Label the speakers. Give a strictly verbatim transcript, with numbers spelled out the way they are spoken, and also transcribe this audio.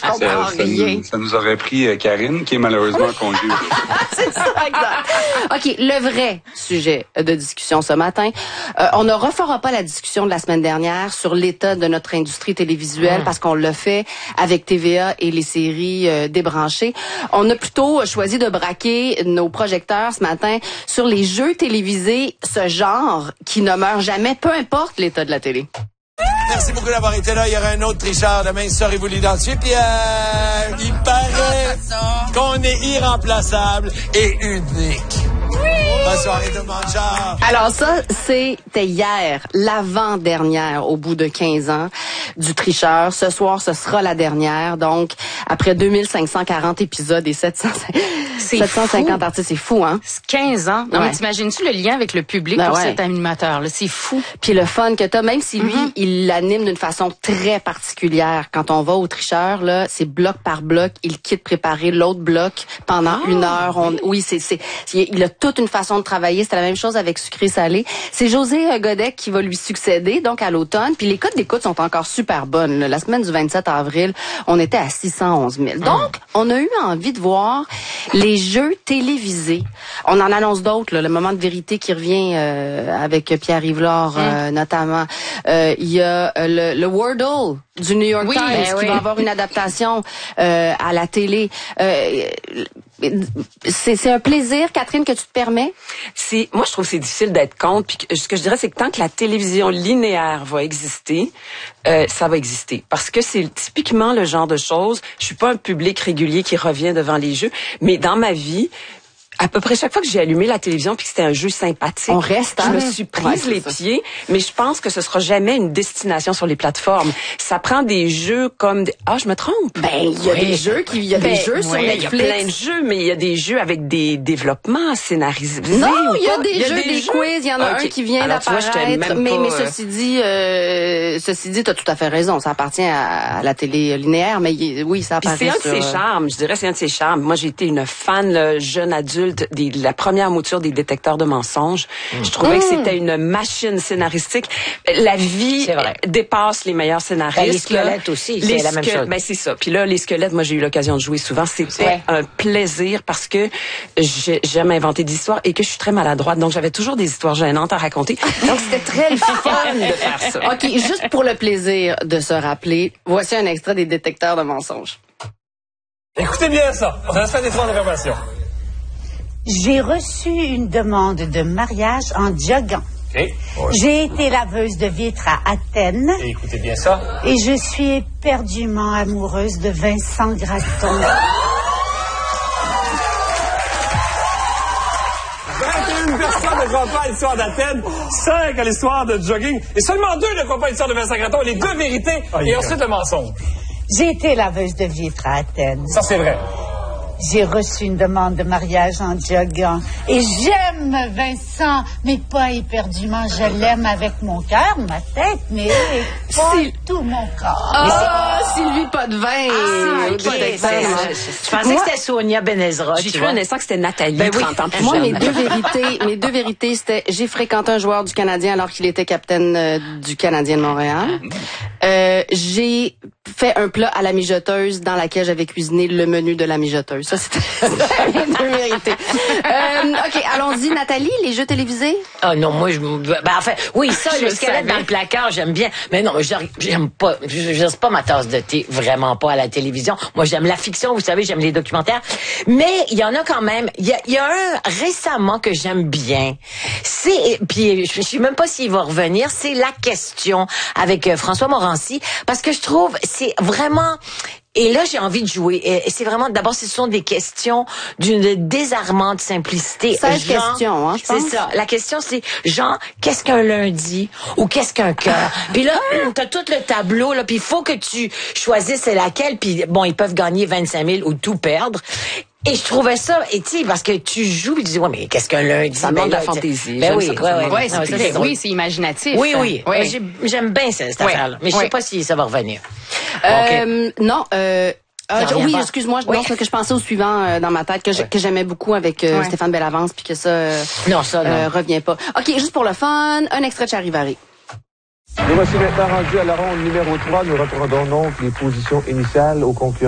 Speaker 1: je comprends
Speaker 2: ça, ça
Speaker 1: rien.
Speaker 2: Nous, ça nous aurait pris euh, Karine, qui est malheureusement en congé.
Speaker 1: C'est ça, exact. OK, le vrai sujet de discussion ce matin. Euh, on ne refera pas la discussion de la semaine dernière sur l'état de notre industrie télévisuelle mmh. parce qu'on l'a fait avec T V A et les séries euh, débranchées. On a plutôt choisi de braquer nos projecteurs ce matin sur les jeux télévisés, ce genre qui ne meurt jamais, peu importe l'état de la télé.
Speaker 3: Merci beaucoup d'avoir été là. Il y aura un autre tricheur demain. Saurez-vous l'identifier? Puis, euh, il paraît qu'on est irremplaçable et unique. Oui! Bonne soirée tout le monde. Ciao!
Speaker 1: Alors ça, c'était hier, l'avant-dernière au bout de quinze ans du tricheur. Ce soir, ce sera la dernière. Donc, après deux mille cinq cent quarante épisodes et sept cents, sept cent cinquante artistes, c'est fou, hein?
Speaker 4: quinze ans. Non,
Speaker 1: ouais.
Speaker 4: mais t'imagines-tu le lien avec le public
Speaker 1: ben
Speaker 4: pour
Speaker 1: ouais.
Speaker 4: cet animateur-là? C'est fou.
Speaker 1: Puis le fun que t'as, même si lui,
Speaker 4: mm-hmm.
Speaker 1: il l'anime d'une façon très particulière. Quand on va au tricheur, là, c'est bloc par bloc. Il quitte préparer l'autre bloc pendant
Speaker 4: oh,
Speaker 1: une heure. On, oui, c'est, c'est, c'est, il a toute une façon de travailler. C'était la même chose avec Sucré Salé. C'est José Godec qui va lui succéder, donc à l'automne. Puis les codes d'écoute sont encore super bonnes. Là. La semaine du vingt-sept avril, on était à six cent onze mille. Donc, on a eu envie de voir les jeux télévisés. On en annonce d'autres, là, le moment de vérité qui revient euh, avec Pierre Yvelore, euh, notamment. Euh, Il y a euh, le, le Wordle du New York
Speaker 4: oui,
Speaker 1: Times
Speaker 4: ben
Speaker 1: qui
Speaker 4: oui.
Speaker 1: va avoir une adaptation euh, à la télé. Euh, c'est, c'est un plaisir, Catherine, que tu te permets?
Speaker 5: C'est, moi, je trouve que c'est difficile d'être contre. Puis que, ce que je dirais, c'est que tant que la télévision linéaire va exister, euh, ça va exister. Parce que c'est typiquement le genre de choses. Je suis pas un public régulier qui revient devant les jeux, mais dans ma vie, à peu près chaque fois que j'ai allumé la télévision puis que c'était un jeu sympathique,
Speaker 1: on reste, hein?
Speaker 5: je me suis prise ouais, les ça. pieds, mais je pense que ce sera jamais une destination sur les plateformes. Ça prend des jeux comme des... Ah, je me trompe.
Speaker 1: Ben, il y a
Speaker 5: oui.
Speaker 1: des jeux qui il y a ben, des jeux oui, sur Netflix.
Speaker 5: Il y a plein de jeux, mais il y a des jeux avec des développements scénarisés.
Speaker 1: Non, il y a des
Speaker 5: y a
Speaker 1: jeux,
Speaker 5: des,
Speaker 1: des
Speaker 5: jeux?
Speaker 1: quiz, il y en a
Speaker 5: okay.
Speaker 1: un qui vient
Speaker 5: Alors,
Speaker 1: d'apparaître,
Speaker 5: vois, même
Speaker 1: mais
Speaker 5: pas,
Speaker 1: mais
Speaker 5: euh...
Speaker 1: ceci dit euh, ceci dit, tu as tout à fait raison, ça appartient à, à la télé linéaire, mais il, oui, ça apparaît.
Speaker 5: Puis c'est un
Speaker 1: sur...
Speaker 5: de ses charmes, je dirais c'est un de ses charmes. Moi, j'ai été une fan là, jeune adulte des la première mouture des détecteurs de mensonges. Mmh. Je trouvais mmh. que c'était une machine scénaristique. La vie dépasse les meilleurs scénaristes.
Speaker 6: Ben, les squelettes là. aussi, c'est la même chose.
Speaker 5: Ben c'est ça. Puis là, les squelettes, moi j'ai eu l'occasion de jouer souvent. C'était ouais. un plaisir parce que j'aime inventer des histoires et que je suis très maladroite. Donc j'avais toujours des histoires gênantes à raconter. Donc c'était très fun de faire ça.
Speaker 1: OK, juste pour le plaisir de se rappeler, voici un extrait des détecteurs de mensonges.
Speaker 3: Écoutez bien ça. On va faire des trois d'information.
Speaker 7: J'ai reçu une demande de mariage en joguant.
Speaker 3: Okay. Ouais.
Speaker 7: J'ai été laveuse de vitres à Athènes.
Speaker 3: Et écoutez bien ça.
Speaker 7: Et je suis éperdument amoureuse de Vincent Gratton.
Speaker 3: vingt et une personnes ne croient pas à l'histoire d'Athènes, cinq à l'histoire de jogging, et seulement deux ne croient pas à l'histoire de Vincent Gratton, les deux vérités, oh, et yeah. ensuite le mensonge.
Speaker 7: J'ai été laveuse de vitres à Athènes.
Speaker 3: Ça, c'est vrai.
Speaker 7: J'ai reçu une demande de mariage en joguant. Et j'aime Vincent, mais pas éperdument. Je l'aime avec mon cœur, ma tête, mais pas si... tout mon corps.
Speaker 1: Ah, oh, Sylvie Potvin.
Speaker 6: Ah, okay. Je pensais moi, que c'était Sonia Benezra.
Speaker 5: J'ai cru un instant que c'était Nathalie,
Speaker 1: ben oui.
Speaker 5: trente ans plus
Speaker 1: Moi,
Speaker 5: jeune.
Speaker 1: mes deux vérités, mes deux vérités, c'était j'ai fréquenté un joueur du Canadien alors qu'il était capitaine euh, du Canadien de Montréal. Euh, j'ai fait un plat à la mijoteuse dans laquelle j'avais cuisiné le menu de la mijoteuse. Ça, c'était mes deux vérités. Euh, OK, allons-y, Nathalie, les jeux télévisés?
Speaker 6: Ah non, moi, je... Ben, enfin, oui, ça, je le squelette savais. Dans le placard, j'aime bien. Mais non, j'aime pas, je, je, c'est pas ma tasse de thé, vraiment pas à la télévision. Moi, j'aime la fiction, vous savez, j'aime les documentaires. Mais il y en a quand même, il y a, il y a un récemment que j'aime bien. C'est, puis je sais même pas s'il va revenir, c'est La Question avec euh, François Morancy. Parce que je trouve, c'est vraiment... Et là, j'ai envie de jouer. Et c'est vraiment, d'abord, ce sont des questions d'une désarmante simplicité.
Speaker 1: seize questions, hein, je pense.
Speaker 6: C'est ça. La question, c'est, genre, qu'est-ce qu'un lundi ou qu'est-ce qu'un cœur? Puis là, t'as tout le tableau, là, puis il faut que tu choisisses laquelle. Puis bon, ils peuvent gagner vingt-cinq mille ou tout perdre. Et je trouvais ça, et tu sais, parce que tu joues, et tu dis, ouais, mais qu'est-ce qu'un lundi?
Speaker 5: Ça demande de la fantaisie.
Speaker 6: Ben oui,
Speaker 5: ça,
Speaker 6: ouais, ouais,
Speaker 4: ouais,
Speaker 6: non,
Speaker 4: c'est,
Speaker 6: c'est,
Speaker 4: oui, c'est imaginatif.
Speaker 6: Oui, oui.
Speaker 4: oui.
Speaker 6: J'ai, j'aime bien cette, cette
Speaker 4: oui.
Speaker 6: affaire-là. Mais je
Speaker 4: oui.
Speaker 6: sais pas si ça va revenir.
Speaker 1: Euh, okay. Non, euh, Euh, oui, excuse-moi,
Speaker 6: oui.
Speaker 1: non, c'est que je pensais au suivant euh, dans ma tête que, ouais. que j'aimais beaucoup avec euh, ouais. Stéphane Bellavance puis que ça, euh,
Speaker 6: non, ça non.
Speaker 1: Euh, revient pas. OK, juste pour le fun, un extrait de Charivari.
Speaker 8: Nous voici maintenant rendus à la ronde numéro trois. Nous reprendrons donc les positions initiales aux concurrents.